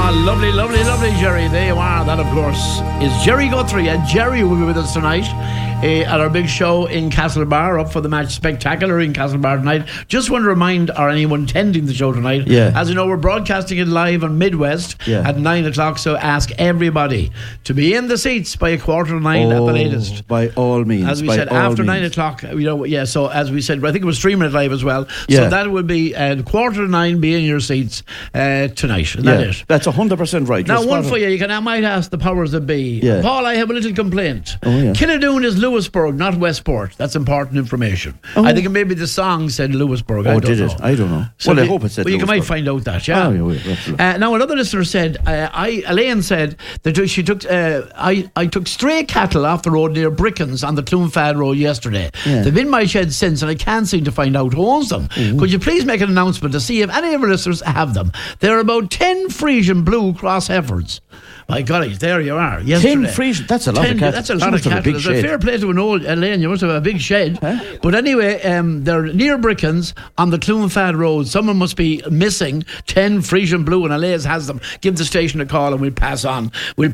Lovely, lovely, lovely, Jerry. There you are. That, of course, is Jerry Guthrie. And Jerry will be with us tonight at our big show in Castlebar, up for the match Spectacular in Castlebar tonight. Just want to remind anyone attending the show tonight, as you know, we're broadcasting it live on Midwest at 9 o'clock, so ask everybody to be in the seats by 8:45 at the latest. By all means. As we said, after 9 o'clock, so as we said, I think it was streaming it live as well. So that will be 8:45, be in your seats tonight. Isn't that it? That's 100% right. Now, one for you, I might ask the powers that be. Paul, I have a little complaint. Killadoon is Lewisburg, not Westport. That's important information. I think maybe the song said Lewisburg. I don't know. I don't know. So I hope it said Lewisburg. You might find out that, now, another listener said, Elaine said that she took, I took stray cattle off the road near Brickens on the Clonfad Road yesterday. They've been in my shed since, and I can't seem to find out who owns them. Could you please make an announcement to see if any of our listeners have them? There are about 10 Frisian blue cross heifers. My golly, there you are. Yesterday. 10 Frisian, that's a lot of cattle. That's a lot of cattle. It's a fair play to an old Elaine. You must have a big shed. But anyway, they're near Brickens on the Clonfad Road. Someone must be missing 10 Frisian blue, and Elaine's has them. Give the station a call, and we'll pass on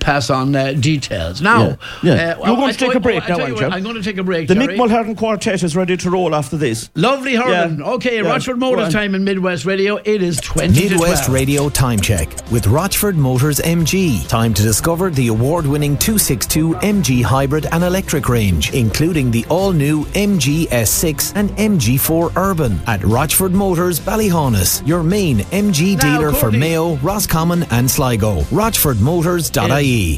details. Now, you're going to take a break now, aren't you? I'm going to take a break. The Mick Mulhern Quartet is ready to roll after this. Lovely hurling. Okay, Rochford Motors time in Midwest Radio. It is 20 to 12. Midwest Radio time check with Rochford Motors MG. Time to discover the award-winning 262 MG hybrid and electric range, including the all-new MG S6 and MG4 Urban at Rochford Motors Ballyhaunis, your main MG dealer for Mayo, Roscommon and Sligo. RochfordMotors.ie.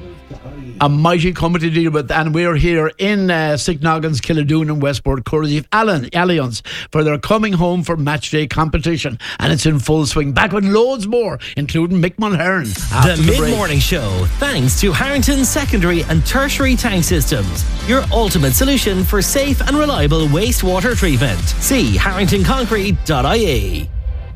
A mighty company to deal with, and we're here in Sicknoggins, Killadoon and Westport, courtesy of Allianz, for their coming home for match day competition, and it's in full swing, back with loads more, including Mick Mulhern. The mid-morning show, thanks to Harrington Secondary and Tertiary Tank Systems, your ultimate solution for safe and reliable wastewater treatment. See harringtonconcrete.ie.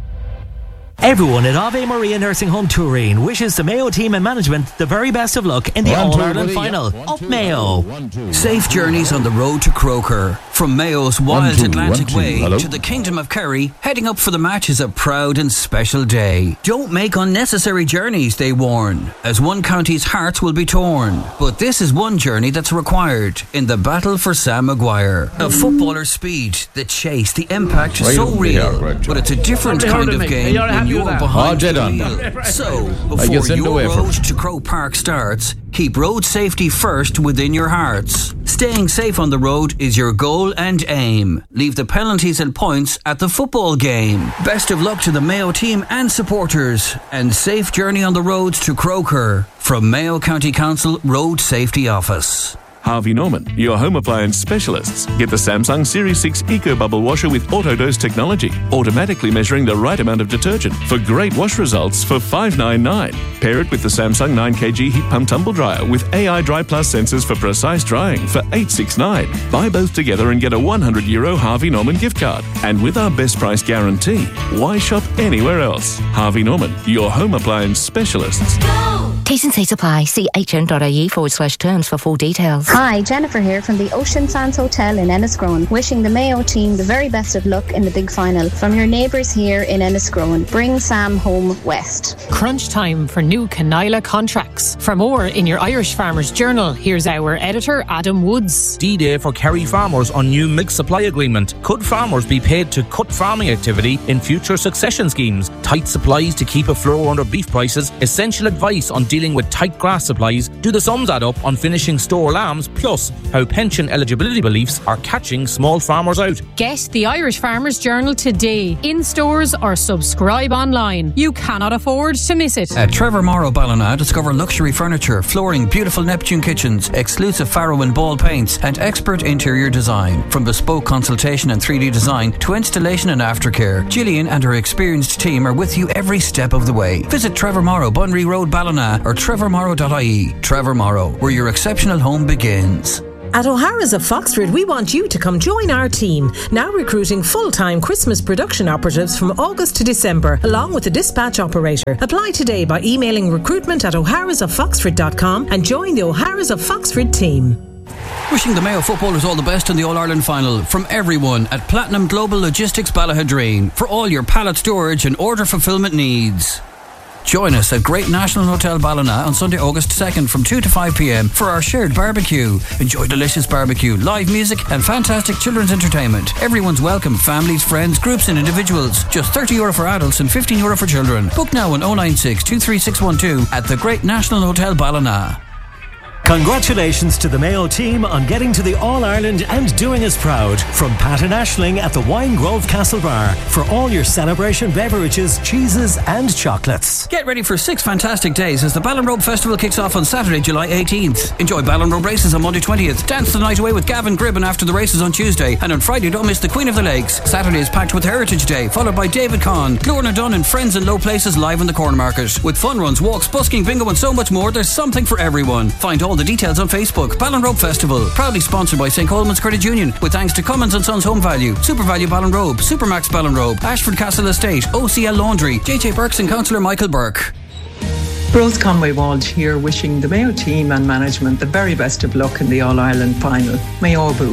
Everyone at Ave Maria Nursing Home Turin wishes the Mayo team and management the very best of luck in the All-Ireland final. Up Mayo! Safe journeys on the road to Croker. From Mayo's wild Atlantic Way to the Kingdom of Kerry, heading up for the match is a proud and special day. Don't make unnecessary journeys, they warn, as one county's hearts will be torn. But this is one journey that's required in the battle for Sam Maguire. A footballer's speed, the chase, the impact, so real. But it's a different kind of game when you're behind the wheel. So, before your road to Croke Park starts, keep road safety first within your hearts. Staying safe on the road is your goal and aim. Leave the penalties and points at the football game. Best of luck to the Mayo team and supporters, and safe journey on the roads to Croker from Mayo County Council Road Safety Office. Harvey Norman, your home appliance specialists. Get the Samsung Series 6 Eco Bubble Washer with Autodose technology, automatically measuring the right amount of detergent for great wash results for $599. Pair it with the Samsung 9kg Heat Pump Tumble Dryer with AI Dry Plus sensors for precise drying for $869. Buy both together and get a €100 Harvey Norman gift card. And with our best price guarantee, why shop anywhere else? Harvey Norman, your home appliance specialists. T&Cs apply. See hn.ie/terms for full details. Hi, Jennifer here from the Ocean Sands Hotel in Enniscrone, wishing the Mayo team the very best of luck in the big final. From your neighbours here in Enniscrone, bring Sam home west. Crunch time for new Canila contracts. For more in your Irish Farmers Journal, here's our editor, Adam Woods. D-Day for Kerry farmers on new milk supply agreement. Could farmers be paid to cut farming activity in future succession schemes? Tight supplies to keep a floor under beef prices. Essential advice on dealing with tight grass supplies. Do the sums add up on finishing store lambs? Plus, how pension eligibility beliefs are catching small farmers out. Get the Irish Farmers Journal today, in stores or subscribe online. You cannot afford to miss it. At Trevor Morrow Ballina, discover luxury furniture, flooring, beautiful Neptune kitchens, exclusive Faro and Ball paints, and expert interior design. From bespoke consultation and 3D design to installation and aftercare, Gillian and her experienced team are with you every step of the way. Visit Trevor Morrow, Bunry Road, Ballina, or trevormorrow.ie. Trevor Morrow, where your exceptional home begins. At O'Hara's of Foxford, we want you to come join our team. Now recruiting full-time Christmas production operatives from August to December, along with a dispatch operator. Apply today by emailing recruitment@oharasoffoxford.com and join the O'Hara's of Foxford team. Wishing the Mayo footballers all the best in the All-Ireland final from everyone at Platinum Global Logistics Ballahadreen for all your pallet storage and order fulfillment needs. Join us at Great National Hotel Ballina on Sunday, August 2nd from 2 to 5 p.m. for our shared barbecue. Enjoy delicious barbecue, live music and fantastic children's entertainment. Everyone's welcome, families, friends, groups and individuals. Just €30 for adults and €15 for children. Book now on 096 23612 at the Great National Hotel Ballina. Congratulations to the Mayo team on getting to the All-Ireland and doing us proud. From Pat and Aisling at the Wine Grove Castle Bar for all your celebration beverages, cheeses and chocolates. Get ready for 6 fantastic days as the Ballinrobe Festival kicks off on Saturday, July 18th. Enjoy Ballinrobe races on Monday 20th. Dance the night away with Gavin Gribben after the races on Tuesday. And on Friday, don't miss the Queen of the Lakes. Saturday is packed with Heritage Day, followed by David Conn, Glorna Dunn and Friends in Low Places live in the Corn Market. With fun runs, walks, busking, bingo and so much more, there's something for everyone. Find all the details on Facebook. Ballinrobe Festival, proudly sponsored by St. Coleman's Credit Union, with thanks to Cummins & Sons Home Value, Super Value Ballinrobe, Supermax Ballinrobe, Ashford Castle Estate, OCL Laundry, JJ Burks and Councillor Michael Burke. Rose Conway Walsh here, wishing the Mayo team and management the very best of luck in the All-Ireland final. Mayo Boo.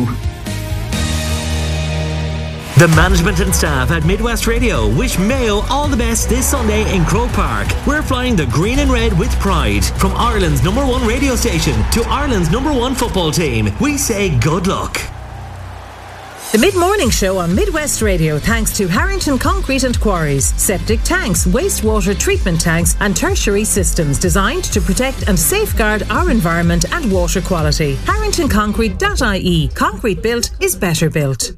The management and staff at Midwest Radio wish Mayo all the best this Sunday in Croke Park. We're flying the green and red with pride. From Ireland's #1 radio station to Ireland's #1 football team, we say good luck. The Mid-Morning Show on Midwest Radio, thanks to Harrington Concrete and Quarries. Septic tanks, wastewater treatment tanks and tertiary systems designed to protect and safeguard our environment and water quality. HarringtonConcrete.ie. Concrete built is better built.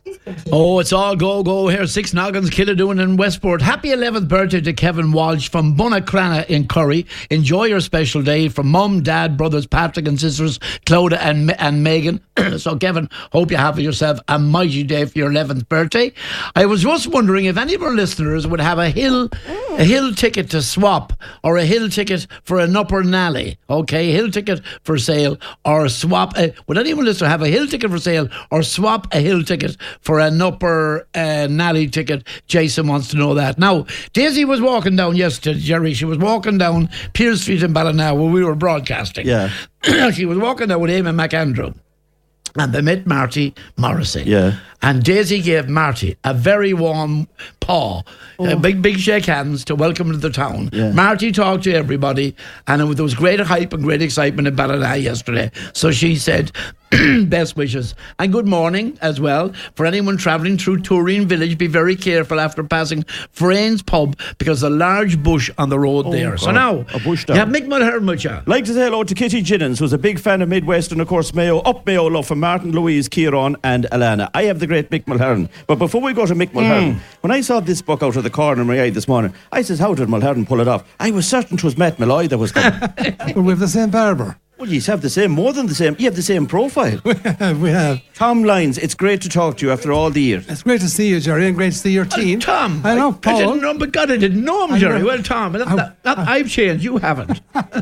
Oh, it's all go here. 6 Noggins, Killadoon and Westport. Happy 11th birthday to Kevin Walsh from Bunnacrana in Curry. Enjoy your special day from Mum, Dad, brothers Patrick and sisters Clodagh and Megan. So Kevin, hope you have yourself a mighty day for your 11th birthday. I was just wondering if any of our listeners would have a hill ticket to swap, or a hill ticket for an upper Nally. Okay, hill ticket for sale or swap. Would anyone listener have a hill ticket for sale or swap a hill ticket for an upper Nally ticket? Jason wants to know that. Now, Daisy was walking down yesterday, Jerry. She was walking down Pearse Street in Ballina where we were broadcasting. Yeah. She was walking down with Eamon McAndrew. And they met Marty Morrissey. Yeah. And Daisy gave Marty a very warm paw, a big shake hands to welcome him to the town. Yeah. Marty talked to everybody, and there was great hype and great excitement in Ballina yesterday. So she said, best wishes and good morning as well. For anyone travelling through Turin Village, be very careful after passing Frayne's pub because there's a large bush on the road there. God. So now, a bush down. You have Mick Mulhern with you. Like to say hello to Kitty Ginnins, who's a big fan of Midwest and of course Mayo love from Martin, Louise, Kieran and Alana. I have the great Mick Mulhern. But before we go to Mick Mulhern, when I saw this book out of the corner of my eye this morning, I says, how did Mulhern pull it off? I was certain it was Matt Malloy that was coming. Well, we have the same barber. Well, you have the same, more than the same. You have the same profile. We have. Tom Lyons, it's great to talk to you after all the years. It's great to see you, Jerry, and great to see your team. Tom. I know, Paul. I didn't know, but God, I didn't know him, Jerry. Well, Tom, I've changed. You haven't.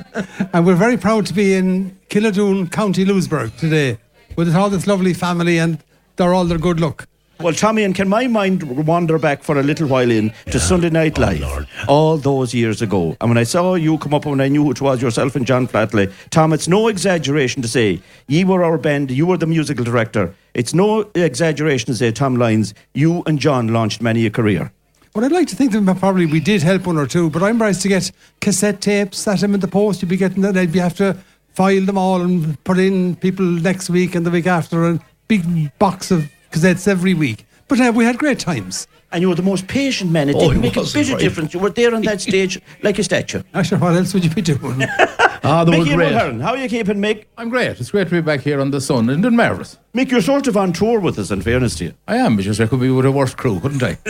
And we're very proud to be in Killadoon, County Louisburg today with all this lovely family, and they're all their good luck. Well, Tommy, and can my mind wander back for a little while to Sunday Night Live, all those years ago? And when I saw you come up, and I knew it was yourself and John Flatley, Tom, it's no exaggeration to say ye were our band, you were the musical director. It's no exaggeration to say, Tom Lyons, you and John launched many a career. Well, I'd like to think that probably we did help one or two, but I'm surprised to get cassette tapes, set them in the post. You'd be getting that. You'd have to file them all and put in people next week and the week after, a big box of cassettes every week. But we had great times. And you were the most patient man. It didn't make a bit of difference. You were there on that stage like a statue. Sure, what else would you be doing? They were great. Mulhern, how are you keeping, Mick? I'm great. It's great to be back here on the sun. Isn't it marvellous? Mick, you're sort of on tour with us, in fairness to you. I am, because I could be with a worse crew, couldn't I?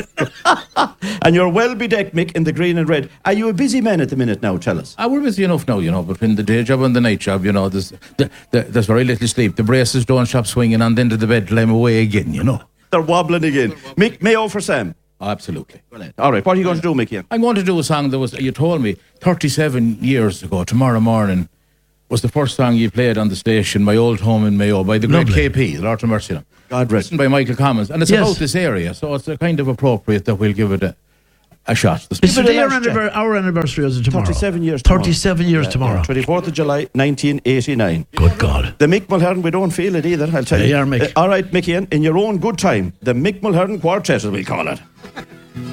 And you're well bedecked, Mick, in the green and red. Are you a busy man at the minute now, tell us? We're busy enough now, between the day job and the night job, there's very little sleep. The braces don't stop swinging and then to the bed till I'm away again, They're wobbling again. Mick, Mayo for Sam. Absolutely. All right, what are you going to do, Mickey? I'm going to do a song that you told me 37 years ago, tomorrow morning, was the first song you played on the station, My Old Home in Mayo, by the great KP, the Lord of Mercy. God rest. Written by Michael Commons. And it's about this area, so it's kind of appropriate that we'll give it a shot. It's our anniversary is tomorrow. 37 years 37 years tomorrow. 24th of July, 1989. Good God. The Mick Mulhern, we don't feel it either, I'll tell you. Yeah, Mick. All right, Mickey, in your own good time, the Mick Mulhern Quartet, as we call it.